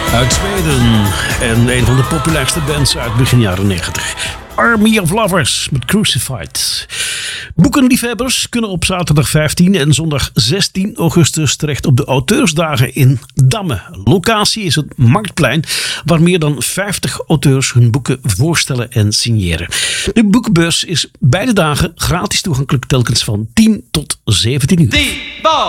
Uit Zweden en een van de populairste bands uit begin jaren 90. Army of Lovers met Crucified. Boekenliefhebbers kunnen op zaterdag 15 en zondag 16 augustus terecht op de Auteursdagen in Damme. Locatie is het Marktplein, waar meer dan 50 auteurs hun boeken voorstellen en signeren. De boekenbeurs is beide dagen gratis toegankelijk, telkens van 10 tot 17 uur.